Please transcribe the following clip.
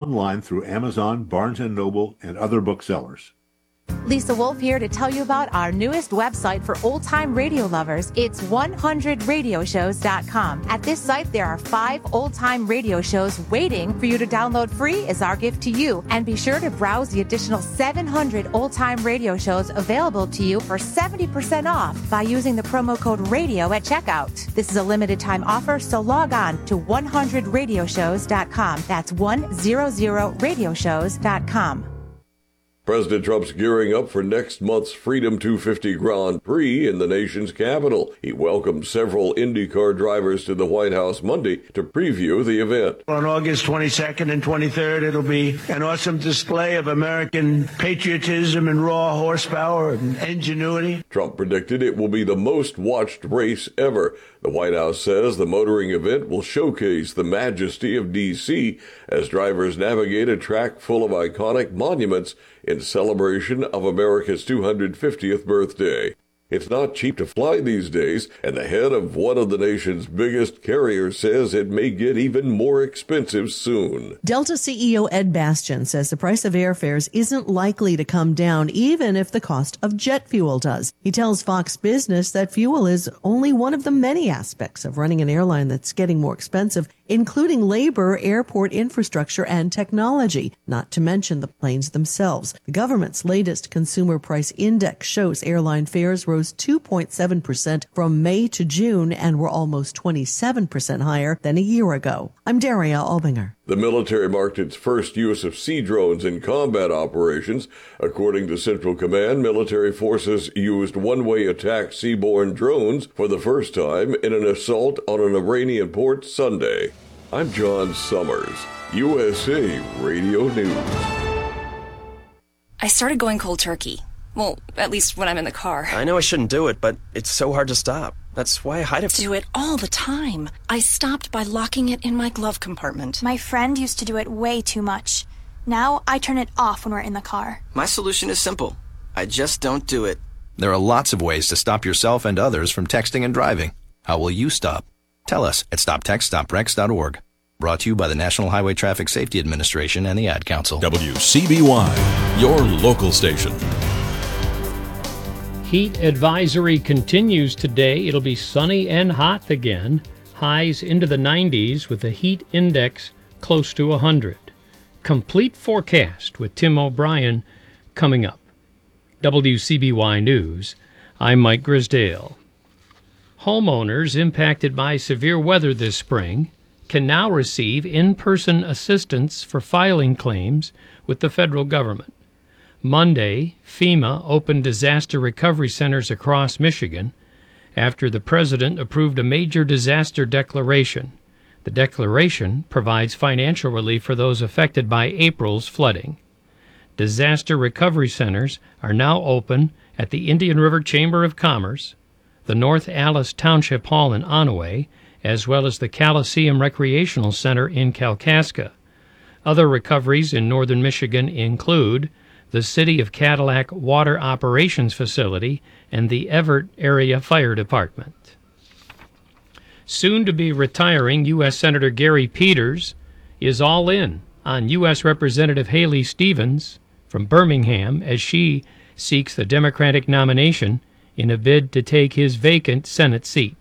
online through Amazon, Barnes & Noble, and other booksellers. Lisa Wolf here to tell you about our newest website for old-time radio lovers. It's 100radioshows.com. At this site, there are 5 old-time radio shows waiting for you to download free as our gift to you. And be sure to browse the additional 700 old-time radio shows available to you for 70% off by using the promo code RADIO at checkout. This is a limited-time offer, so log on to 100radioshows.com. That's 100radioshows.com. President Trump's gearing up for next month's Freedom 250 Grand Prix in the nation's capital. He welcomed several IndyCar drivers to the White House Monday to preview the event. On August 22nd and 23rd, it'll be an awesome display of American patriotism and raw horsepower and ingenuity. Trump predicted it will be the most watched race ever. The White House says the motoring event will showcase the majesty of D.C. as drivers navigate a track full of iconic monuments in celebration of America's 250th birthday. It's not cheap to fly these days, and the head of one of the nation's biggest carriers says it may get even more expensive soon. Delta CEO Ed Bastian says the price of airfares isn't likely to come down even if the cost of jet fuel does. He tells Fox Business that fuel is only one of the many aspects of running an airline that's getting more expensive, including labor, airport infrastructure, and technology, not to mention the planes themselves. The government's latest consumer price index shows airline fares rose 2.7% from May to June and were almost 27% higher than a year ago. I'm Daria Albinger. The military marked its first use of sea drones in combat operations. According to Central Command, military forces used one-way attack seaborne drones for the first time in an assault on an Iranian port Sunday. I'm John Summers, USA Radio News. I started going cold turkey. Well, at least when I'm in the car. I know I shouldn't do it, but it's so hard to stop. That's why I hide it. Do it all the time. I stopped by locking it in my glove compartment. My friend used to do it way too much. Now I turn it off when we're in the car. My solution is simple. I just don't do it. There are lots of ways to stop yourself and others from texting and driving. How will you stop? Tell us at stoptextstoprex.org. Brought to you by the National Highway Traffic Safety Administration and the Ad Council. WCBY, your local station. Heat advisory continues today. It'll be sunny and hot again. Highs into the 90s with a heat index close to 100. Complete forecast with Tim O'Brien coming up. WCBY News, I'm Mike Grisdale. Homeowners impacted by severe weather this spring can now receive in-person assistance for filing claims with the federal government. Monday, FEMA opened disaster recovery centers across Michigan after the president approved a major disaster declaration. The declaration provides financial relief for those affected by April's flooding. Disaster recovery centers are now open at the Indian River Chamber of Commerce, the North Alice Township Hall in Onaway, as well as the Coliseum Recreational Center in Kalkaska. Other recoveries in northern Michigan include the City of Cadillac Water Operations Facility and the Everett Area Fire Department. Soon to be retiring U.S. Senator Gary Peters is all in on U.S. Representative Haley Stevens from Birmingham as she seeks the Democratic nomination in a bid to take his vacant Senate seat.